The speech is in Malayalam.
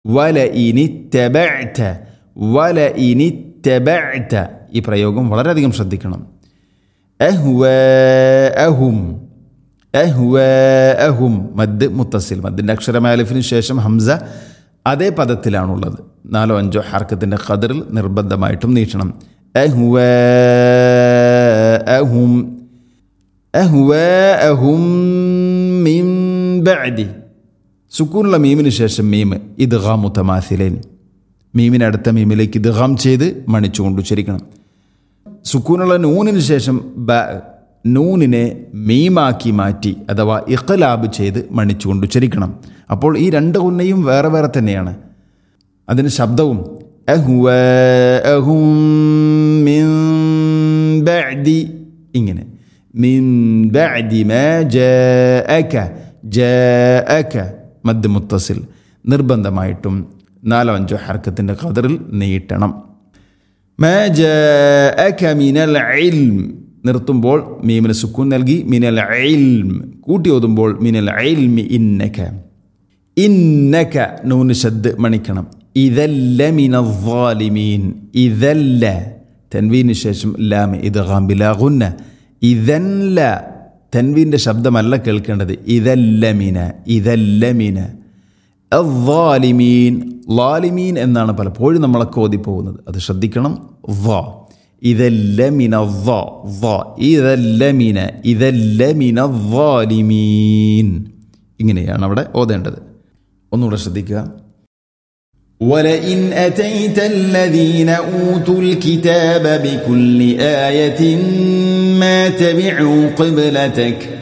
വലഇനിത്തബഅത വലഇനിത്തബഅത ഈ പ്രയോഗം വളരെയധികം ശ്രദ്ധിക്കണം. അഹ്വാഅഹും മദ് മുത്തസിൽ, മദ്ദിൻ്റെ അക്ഷരമായ അലിഫിന് ശേഷം ഹംസ അതേ പദത്തിലാണുള്ളത്. 4-5 ഹർക്കത്തിൻ്റെ ഖദറിൽ നിർബന്ധമായിട്ടും നീട്ടണം. അഹ്വാഅഹും മിൻ ബഅദി, സുക്കൂനുള്ള മീമിന് ശേഷം മീം ഇദ്ഗാം മുതമാസിലൈൻ, മീമിനടുത്ത മീമിലേക്ക് ഇദ്ഗാം ചെയ്ത് മണിച്ചുകൊണ്ട് ഉച്ചരിക്കണം. സുക്കൂനുള്ള നൂനിന് ശേഷം നൂനിനെ മീമാക്കി മാറ്റി അഥവാ ഇഖ്ലാബ് ചെയ്ത് മണിച്ചുകൊണ്ട് ഉച്ചരിക്കണം. അപ്പോൾ ഈ രണ്ട് ഗുന്നയും വേറെ വേറെ തന്നെയാണ്. അതിന് ശബ്ദവും അഹ്വാഅഹും മിൻ ബഅദി ഇങ്ങനെ, മിൻ ബഅദി മാ ജാഅക മദ് മുത്തസിൽ നിർബന്ധമായിട്ടും 4-5 ഹർക്കത്തിൻ്റെ ഖദറിൽ നീട്ടണം. മാ ജാഅക മിനൽ ഇൽം നിർത്തുമ്പോൾ മീമിന് സുക്കൂൻ നൽകി മിനൽ ഇൽം, കൂട്ടി ഓതുമ്പോൾ മിനൽ ഇൽമി ഇന്നക നൂന് ശദ് മണിക്കണം. ഇദല്ല മിനൽ ളാലിമീൻ, ഇദല്ല തൻവീന് ശേഷം ലാം ഇദ്ഗാം ബിലാ ഗുന്ന, ഇദല്ല തൻവീൻ്റെ ശബ്ദമല്ല കേൾക്കേണ്ടത്, ഇദല്ല മിന അദ്ദാലിമീൻ, ളാലിമീൻ എന്നാണ് പലപ്പോഴും നമ്മളൊക്കെ ഓതിപ്പോകുന്നത്, അത് ശ്രദ്ധിക്കണം. ഇദല്ല മിന അദ്ദാലിമീൻ ഇങ്ങനെയാണ് അവിടെ ഓതേണ്ടത്. ഒന്നുകൂടെ ശ്രദ്ധിക്കുക. ولئن أتيت الذين أوتوا الكتاب بكل آية ما تبعوا قبلتك